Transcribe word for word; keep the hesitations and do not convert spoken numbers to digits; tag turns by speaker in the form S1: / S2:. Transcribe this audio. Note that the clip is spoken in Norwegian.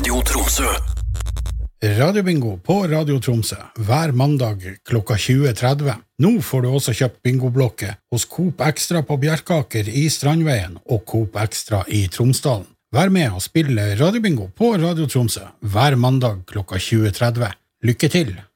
S1: Radio Tromsø.
S2: Radiobingo på Radio Tromsø hver mandag klokka tjue tretti. Nå får du også kjøpt bingoblokke hos Coop Extra på Bjerkaker i Strandveien og Coop Extra i Tromsdalen. Vær med og spille Radiobingo på Radio Tromsø hver mandag klokka tjue tretti. Lykke til!